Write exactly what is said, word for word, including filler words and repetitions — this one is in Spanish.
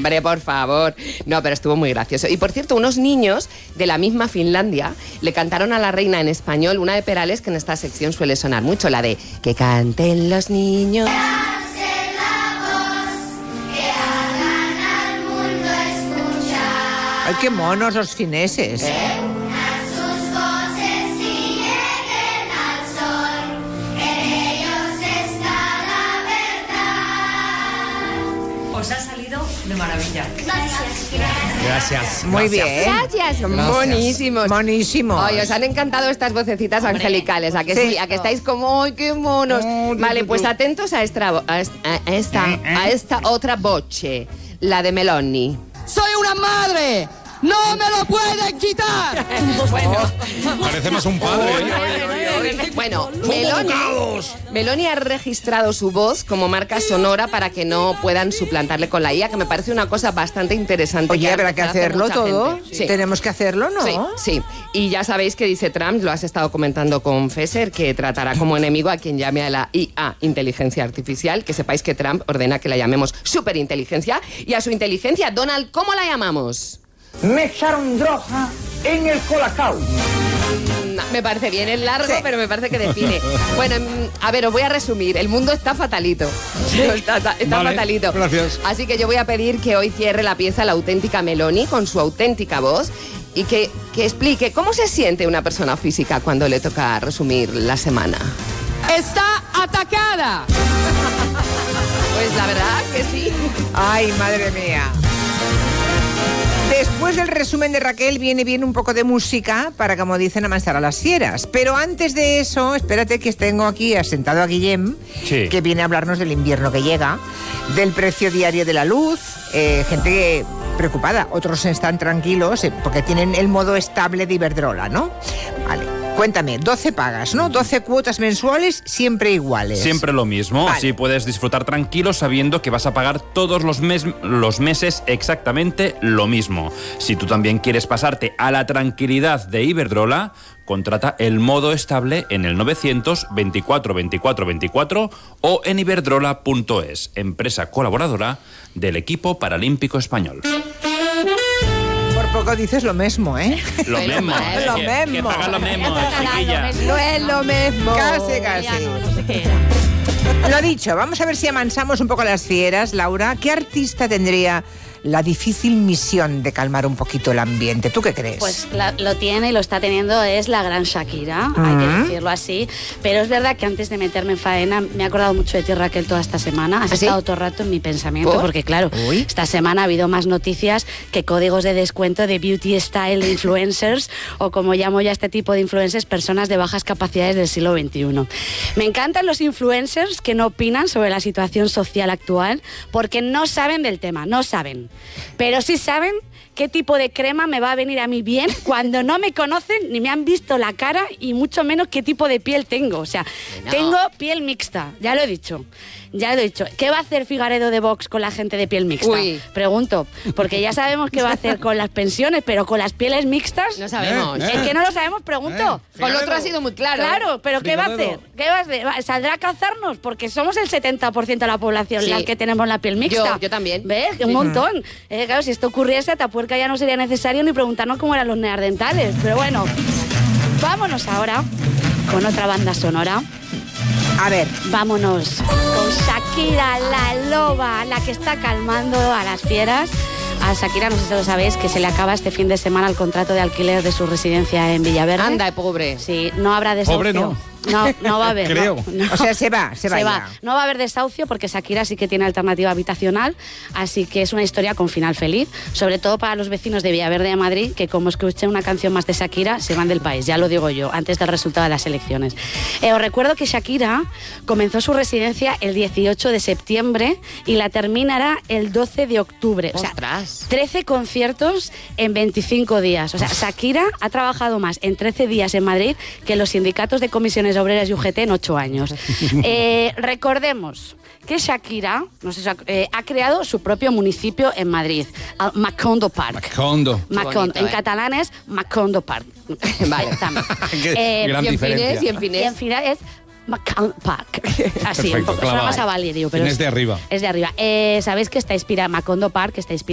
Hombre, por favor. No, pero estuvo muy gracioso. Y por cierto, unos niños de la misma Finlandia le cantaron a la reina en español una de Perales que en esta sección suele sonar mucho, la de que canten los niños. Ay, qué monos los fineses. ¿Eh? Os ha salido de maravilla. Gracias. Muy Gracias. bien. Gracias, son monísimos. Monísimos. Oye, os han encantado estas vocecitas Hombre, angelicales, ¿a que sí? sí? ¿A que estáis como, ¡ay, qué monos! Oh, vale, tú, pues tú. atentos a esta, a esta, a esta, a esta otra voce, la de Meloni. ¡Soy una madre! ¡No me lo pueden quitar! Bueno, Parece más un padre. bueno Meloni, Meloni ha registrado su voz como marca sonora para que no puedan suplantarle con la I A, que me parece una cosa bastante interesante. Oye, que habrá que hace hacerlo mucha todo. gente. Sí. Tenemos que hacerlo, ¿no? Sí, sí. Y ya sabéis que dice Trump, lo has estado comentando con Fesser, que tratará como enemigo a quien llame a la I A, inteligencia artificial. Que sepáis que Trump ordena que la llamemos superinteligencia. Y a su inteligencia, Donald, ¿cómo la llamamos? Me echaron droga en el colacao. No, me parece bien, es largo, Sí. pero me parece que define. Bueno, mm, a ver, os voy a resumir. El mundo está fatalito. Está, está- está Vale, fatalito. gracias. Así que yo voy a pedir que hoy cierre la pieza la auténtica Meloni con su auténtica voz y que, que explique cómo se siente una persona física cuando le toca resumir la semana. ¡Está atacada! Pues la verdad que sí. Ay, madre mía. Después del resumen de Raquel viene bien un poco de música para, como dicen, amansar a las fieras. Pero antes de eso, espérate que tengo aquí asentado a Guillem, Sí. que viene a hablarnos del invierno que llega, del precio diario de la luz, eh, gente preocupada, otros están tranquilos eh, porque tienen el modo estable de Iberdrola, ¿no? Vale. Cuéntame, doce pagas, ¿no? doce cuotas mensuales siempre iguales. Siempre lo mismo, Vale. así puedes disfrutar tranquilo sabiendo que vas a pagar todos los, mes- los meses exactamente lo mismo. Si tú también quieres pasarte a la tranquilidad de Iberdrola, contrata el modo estable en el novecientos veinticuatro veinticuatro veinticuatro o en iberdrola punto es, empresa colaboradora del equipo paralímpico español. Por poco dices lo mismo, ¿eh? Lo Bueno, mismo, es eh, lo que- que mismo. paga lo mismo, chiquilla. No es lo mismo. Casi, casi. Lo dicho, vamos a ver si amansamos un poco las fieras. Laura, ¿qué artista tendría la difícil misión de calmar un poquito el ambiente? ¿Tú qué crees? Pues la- lo tiene y lo está teniendo, es la gran Shakira, hay que decirlo así. Pero es verdad que antes de meterme en faena, me he acordado mucho de ti, Raquel, toda esta semana. Has ¿Ah, sí? estado todo el rato en mi pensamiento, ¿Por? porque claro, Uy. esta semana ha habido más noticias que códigos de descuento de beauty style influencers, o como llamo ya este tipo de influencers, personas de bajas capacidades del siglo veintiuno. Me encantan los influencers que no opinan sobre la situación social actual, porque no saben del tema, no saben. Pero sí saben qué tipo de crema me va a venir a mí bien cuando no me conocen ni me han visto la cara y mucho menos qué tipo de piel tengo. O sea, No. tengo piel mixta, ya lo he dicho. Ya lo he dicho. ¿Qué va a hacer Figaredo de Vox con la gente de piel mixta? Uy. Pregunto, porque ya sabemos qué va a hacer con las pensiones, pero con las pieles mixtas... No sabemos. Eh, Es que no lo sabemos, pregunto. Con lo otro ha sido muy claro. Claro, pero ¿qué va a Figaredo. hacer? ¿Qué va a hacer? ¿Va- ¿Saldrá a cazarnos? Porque somos el setenta por ciento de la población Sí. las que tenemos la piel mixta. Yo- yo también. ¿Ves? Un montón. Eh, claro, si esto ocurriese, a Tapuerca ya no sería necesario ni preguntarnos cómo eran los neandertales. Pero bueno, vámonos ahora con otra banda sonora. A ver, Vámonos con Shakira, la loba, la que está calmando a las fieras. A Shakira, no sé si lo sabéis, que se le acaba este fin de semana el contrato de alquiler de su residencia en Villaverde. Anda, pobre. Sí, no habrá desahucio. Pobre no. No, no va a haber. Creo. no, no. o sea, se va, se va Se ya. va. No va a haber desahucio porque Shakira sí que tiene alternativa habitacional, así que es una historia con final feliz, sobre todo para los vecinos de Villaverde de Madrid, que como escuchen una canción más de Shakira, se van del país, ya lo digo yo, antes del resultado de las elecciones. Eh, os recuerdo que Shakira comenzó su residencia el dieciocho de septiembre y la terminará el doce de octubre. O sea, Ostras. trece conciertos en veinticinco días. O sea, Shakira ha trabajado más en trece días en Madrid que los sindicatos de comisiones obreras y U G T en ocho años. Eh, recordemos que Shakira no sé, eh, ha creado su propio municipio en Madrid, al Macondo Park. Macondo. Macondo. Bonito, En ¿eh? catalán es Macondo Park. Vale. También. Qué gran y en diferencia. fines, y en Y fines. en final es Macondo Park. Así, Perfecto, un poco, suena clavado. más a Valerio, pero Es de arriba. Es de arriba. Eh, Sabéis que está inspirada, Macondo Park está inspirada